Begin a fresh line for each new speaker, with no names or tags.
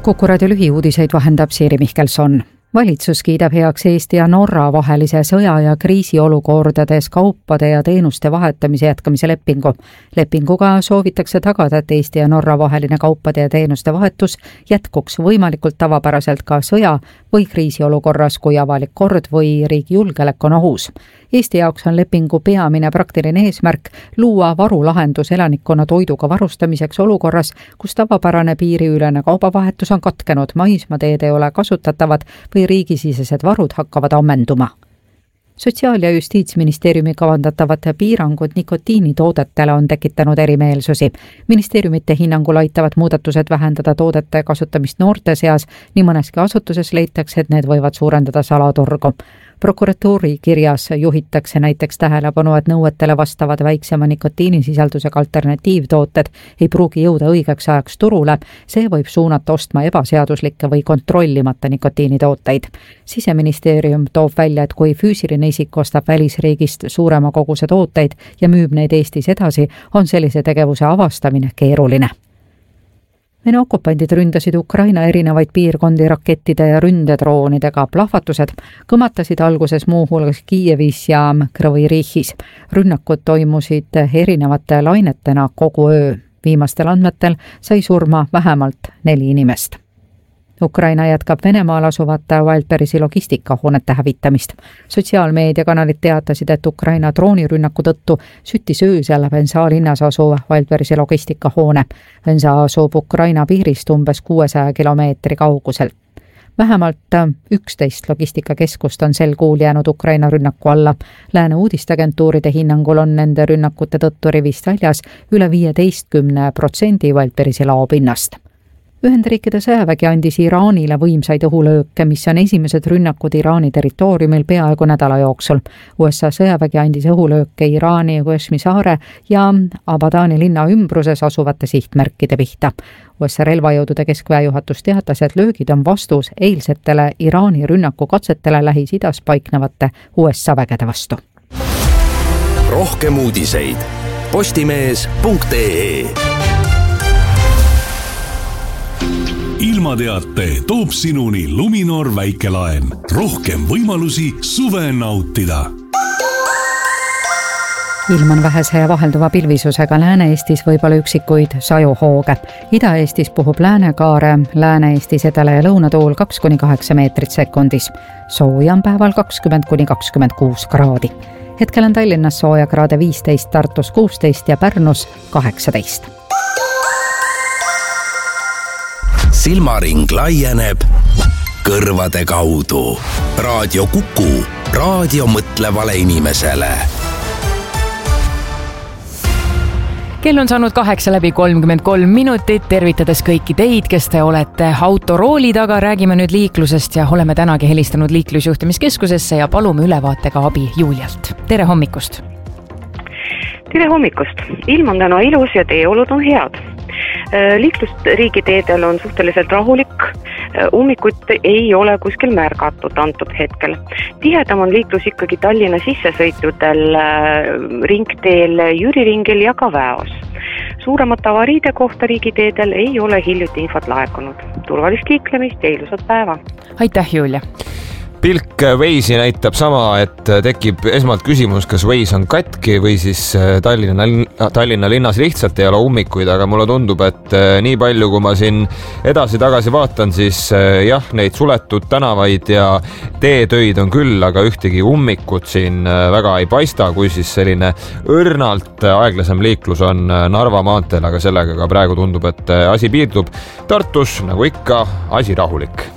Kuku raadio lühiuudiseid vahendab Siiri Mihkelson. Valitsus kiidab heaks Eesti ja Norra vahelise sõja- ja kriisiolukordades kaupade ja teenuste vahetamise jätkamise lepingu. Lepinguga soovitakse tagada, et Eesti ja Norra vaheline kaupade ja teenuste vahetus jätkuks võimalikult tavapäraselt ka sõja- või kriisiolukorras, kui avalik kord või riigi julgeolek on ohus. Eesti jaoks on lepingu peamine praktiline eesmärk luua varulahendus elanikkonna toiduga varustamiseks olukorras, kus tavapärane piiriülene kaubavahetus on katkenud, maismaateed ei ole kasutatavad või riigisisesed varud hakkavad ammenduma. Sotsiaal- ja Justiitsministeeriumi kavandatavad piirangud nikotiinitoodetele on tekitanud erimeelsusi. Ministeeriumite hinnangul aitavad muudatused vähendada toodete kasutamist noorte seas, nii mõneski asutuses leitakse, et need võivad suurendada salaturgu. Prokuratuuri kirjas juhitakse näiteks tähelepanu, et nõuetele vastavad väiksema nikotiinisisaldusega alternatiivtooted ei pruugi jõuda õigeks ajaks turule, see võib suunata ostma ebaseaduslikke või kontrollimata nikotiinitooteid. Siseministeerium toob välja, et kui füüsiline isik ostab välisriigist suurema koguse tooteid ja müüb neid Eestis edasi, on sellise tegevuse avastamine keeruline. Vene okupandid ründasid Ukraina erinevaid piirkondi rakettide ja ründedroonidega. Plahvatused kõmatasid alguses muuhulgas Kiievis ja Krõvi-Rihis. Rünnakud toimusid erinevate lainetena kogu öö. Viimastel andmetel sai surma vähemalt 4 inimest. Ukraina jätkab Venemaal asuvate Wildberrisi logistikahoonete hävitamist. Sotsiaalmeediakanalid teatasid, et Ukraina droonirünnaku tõttu süttis öösel Vensa linnas asuv Wildberrisi logistikahoone. Vensa asub Ukraina piirist umbes 600 kilomeetri kaugusel. Vähemalt 11 logistikakeskust on sel kuul jäänud Ukraina rünnaku alla. Lääne uudisteagentuuride hinnangul on nende rünnakute tõttu rivist väljas üle 15% Wildberrisi laopinnast. Ühendriikide sõjavägi andis Iraanile võimsaid õhulööke, mis on esimesed rünnakud Iraani territooriumil peaaegu nädala jooksul. USA sõjavägi andis õhulööke Iraani Qashmi saare ja Abadani linna ümbruses asuvate sihtmärkide pihta. USA relvajõudude keskväejuhatus teatas, et löögid on vastus eilsetele Iraani rünnakukatsetele Lähis-Idas paiknevate USA vägede vastu.
Rohkem uudiseid postimees.ee.
Ilmateate toob sinuni Luminor väikelaen. Rohkem võimalusi suve nautida.
Ilm on vähese ja vahelduva pilvisusega. Lääne-Eestis võib-olla üksikuid sajuhooge. Ida-Eestis puhub läänekaare, Lääne-Eestis edele- ja lõunatuul 2-8 meetrit sekundis. Sooja on päeval 20-26 kraadi. Hetkel on Tallinnas sooja kraade 15, Tartus 16 ja Pärnus 18.
Silmaring laieneb kõrvade kaudu. Raadio Kuku, raadio mõtlevale inimesele.
Kell on saanud 8:33 minutit, tervitades kõiki teid, kes te olete autorooli taga. Räägime nüüd liiklusest ja oleme tänagi helistanud liiklusjuhtimiskeskusesse ja palume ülevaatega abi Julialt. Tere hommikust!
Tere hommikust! Ilm on täna ilus ja teeolud on head. Liiklust riigiteedel on suhteliselt rahulik, ummikut ei ole kuskil märgatud antud hetkel. Tihedam on liiklus ikkagi Tallinna sissesõitudel, ringteel, Jüri ringil ja ka Väos. Suuremate avariide kohta riigiteedel ei ole hiljuti infot laekunud. Turvalist liiklemist ja ilusat päeva!
Aitäh, Julia!
Pilk Waze'i näitab sama, et tekib esmalt küsimus, kas Waze on katki või siis Tallinna linnas lihtsalt ei ole ummikuid, aga mulle tundub, et nii palju, kui ma siin edasi-tagasi vaatan, siis jah, neid suletud tänavaid ja teetöid on küll, aga ühtegi ummikut siin väga ei paista, kui siis selline õrnalt aeglasem liiklus on Narva maanteel, aga sellega ka praegu tundub, et asi piirdub. Tartus, nagu ikka, asi rahulik.